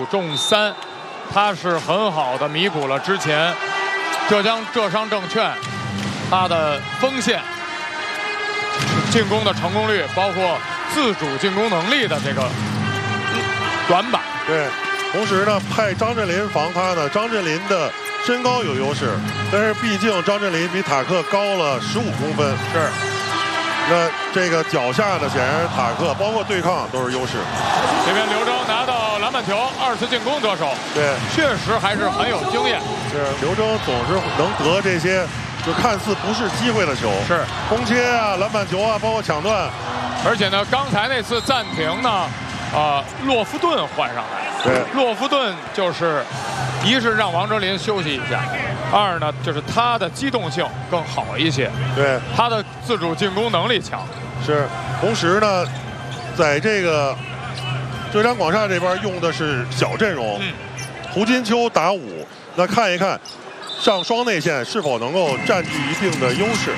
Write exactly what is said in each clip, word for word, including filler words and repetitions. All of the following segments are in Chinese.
中三，他是很好的弥补了之前浙江浙商证券他的锋线进攻的成功率，包括自主进攻能力的这个短板。 对，同时呢，派张镇麟防他呢，张镇麟的身高有优势，但是毕竟张镇麟比塔克高了十五公分。 是。 那这个脚下的显然塔克包括对抗都是优势。 这边刘铮拿到篮板球，二次进攻得手。 对， 确实还是很有经验。 是刘铮总是能得这些就看似不是机会的球， 是空切啊、篮板球啊，包括抢断。 而且呢，刚才那次暂停呢，啊、呃，洛夫顿换上来。 对， 洛夫顿就是一是让王哲林休息一下。二呢，就是他的机动性更好一些， 对， 他的自主进攻能力强。 是，同时呢，在这个浙江广厦这边用的是小阵容，嗯、胡金秋打五，那看一看上双内线是否能够占据一定的优势。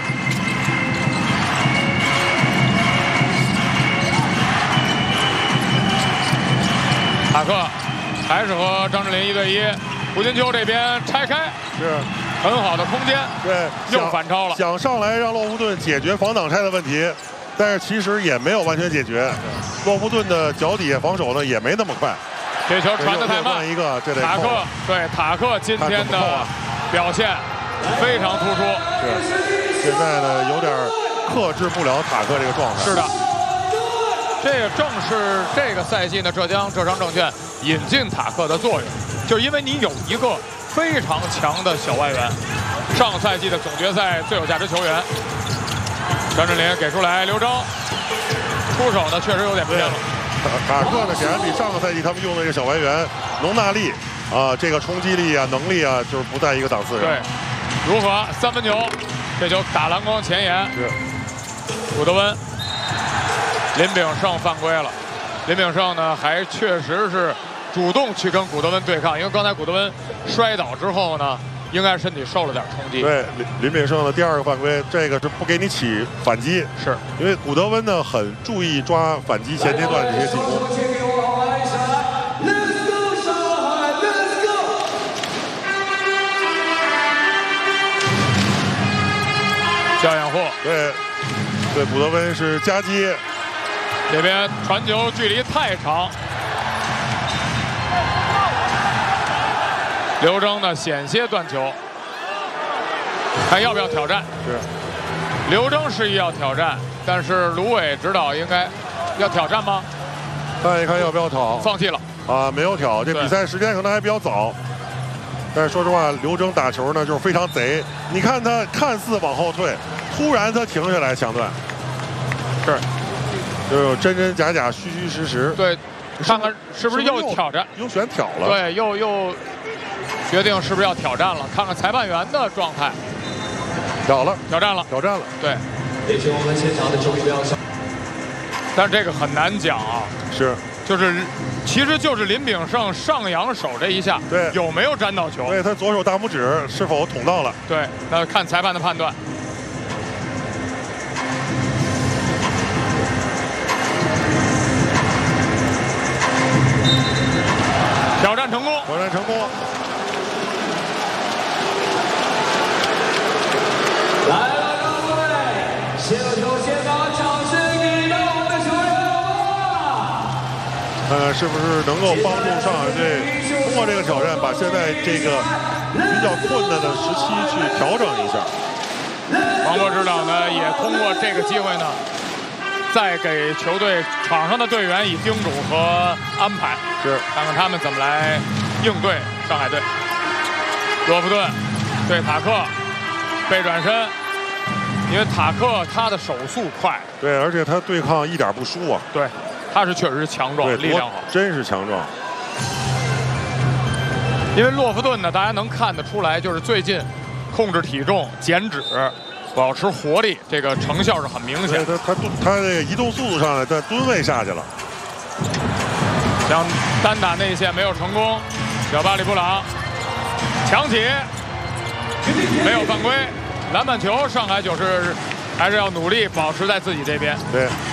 塔克还是和张镇麟一对一。胡金秋这边拆开， 是很好的空间， 对， 又反超了， 想上来让洛夫顿解决防挡拆的问题，但是其实也没有完全解决。洛夫顿的脚底下防守呢也没那么快， 这球传得太慢。 一个，这得塔克对塔克今天的表现非常突出。 是，现在呢有点克制不了塔克这个状态。 是的，这也正是这个赛季呢浙江浙商证券引进塔克的作用。就是因为你有一个非常强的小外援，上赛季的总决赛最有价值球员张镇麟给出来，刘铮出手呢确实有点偏了。 塔克呢显然比上个赛季他们用的这个小外援农纳利啊，这个冲击力啊、能力啊，就是不在一个档次上。 对，如何三分球，这球打篮筐前沿， 是古德温，林炳胜犯规了。林炳胜呢还确实是主动去跟古德温对抗，因为刚才古德温摔倒之后呢，应该身体受了点冲击。 对，林林炳胜的第二个犯规，这个是不给你起反击， 是因为古德温呢很注意抓反击前阶段这些进攻。 焦养护， 对，对，古德温是夹击， 这边传球距离太长。刘铮呢险些断球，看要不要挑战。 是， 刘铮示意要挑战，但是卢伟指导应该要挑战吗？ 看一看要不要挑。 放弃了啊，没有挑。这比赛时间可能还比较早，但是说实话，刘铮打球呢就是非常贼。你看他看似往后退，突然他停下来抢断， 是， 就有真真假假、虚虚实实。 对，看看是不是又挑战， 又选挑了。 对，又又。决定是不是要挑战了？看看裁判员的状态。 挑了， 挑战了， 挑战了。 对。 也许我们现场的球迷不要笑。 但这个很难讲啊。 是。 就是，其实就是林炳胜上扬手这一下， 对， 有没有沾到球？ 对，他左手大拇指是否捅到了？ 对，那看裁判的判断。挑战成功， 挑战成功。 来了，各位，先球先把掌声给到我们的球员吧。 看看是不是能够帮助上海队通过这个挑战，把现在这个比较困难的时期去调整一下。 王波指导呢，也通过这个机会呢，再给球队场上的队员以叮嘱和安排。 是， 看看他们怎么来应对上海队。罗弗顿对塔克背转身，因为塔克他的手速快， 对，而且他对抗一点不输啊。 对，他是确实强壮，力量好， 真是强壮。 因为洛夫顿呢，大家能看得出来，就是最近控制体重、减脂、保持活力，这个成效是很明显。 他他他这个移动速度上来，但吨位下去了。 想单打内线没有成功，小巴里布朗抢起，没有犯规，篮板球，上海九是还是要努力保持在自己这边。 对。